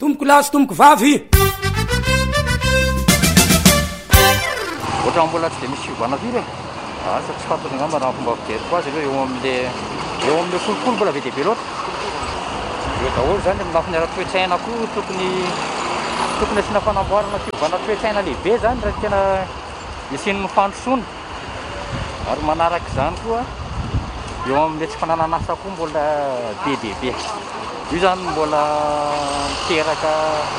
tomboko lahy sy tomboko vavy ohatra mbola tsy de misy fiovana firy asa tsy fantatra angamba raha fomba fijeriko azy aloha eo amin'le folokolo mbola be deaibe loatra eo daholo zany amin'ny lafiny ara-toetsaina koa tokony asiana fanamboarana fiovana toetsaina lehibe zany raha tena isian'ny fandrosoana ary manaraka izany koa eo amin'le tsy fananana asa koa mbola be deaibe io zany mbola miteraka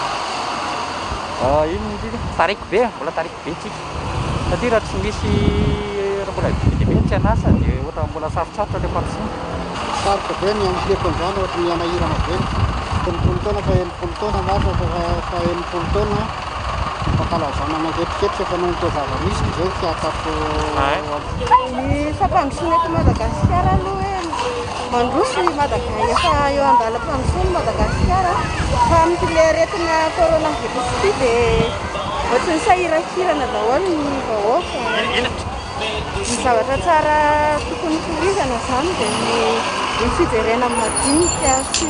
ino taraiky be mbola taraiky be tsika satria raha tsy misy raha mbola be deaibe tsy anasa dia ohatra mbola sarotsarotra le fandrosoana sarotra be ny amileko an'izany ohatra ny anahirana be telopolo taona fa enimpolo taona maro fa enimpolo taona fankalazana manketriketra fa noho tao zava-misy izay fiatako ny fampandrosoana eto Madagasikara aloha hoe mandroso efa eo andalam-pandrosoana Madagasikara fa amin'ny aretina coronavirus ity dia ohatry ny sahirakirana daholo ny vahoaka ny zavatra tsara tokony torizana zany dia ny fijerena madinika sy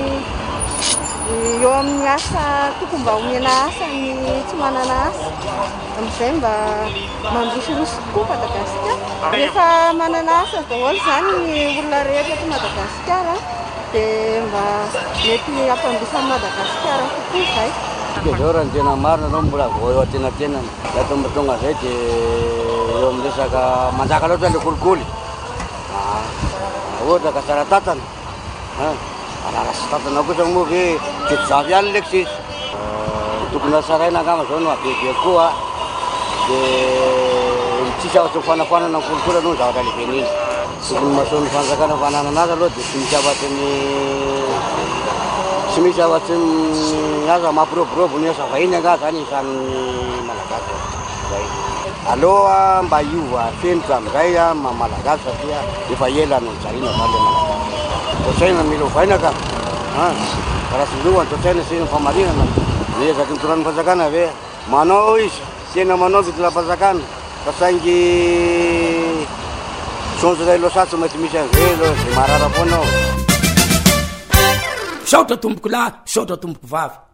eo amin'ny asa tokony mba omena asa ny tsy manana asa amin'izay mba mandrosoroso tokoa Madagasikara rehefa manana asa daholo zany ny olona rehetra eto Madagasikara dia mba mety ampandrosan'i Madagasikara kokoa izay dia zao raha ny tena marina anao mbola vao eo atenatena da tomba tonga zay dia eo amin'ny resaka manjaka loatra le kolikoly ohatra ka tsara tatana arara sy tatana kosa moa ve tety zavy ihany leky sisy tokony asaraina angamba zao no abebe koa dia tsisy afatry mifanafanana ny kolikoly aloha ny zavatra lehiben'iny tokony mahasoan'ny fanjakana fananana azy aloha dia tsy misy afatry aza mampiroborobo ny asa vahiny anga zany isan'ny malagasy zay aloha mba iova fenitra amin'izay malagasy satria efa ela no nijariana zany le malagasy totsaina mila ovaina ka raha sy miova ny totsaina sy ny famarinana niezaky nitoran'ny fanjakana ave manao izy tena manao fitoram-panjakana fa saingy sonjo ray loasatsy mety misy an'izay aloha zay marara foanao saotra tomboko lahy saotra tomboko vavy